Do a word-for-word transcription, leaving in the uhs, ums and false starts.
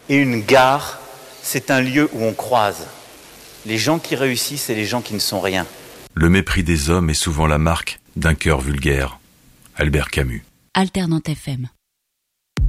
Et une gare, c'est un lieu où on croise les gens qui réussissent et les gens qui ne sont rien. Le mépris des hommes est souvent la marque d'un cœur vulgaire. Albert Camus. Alternante F M.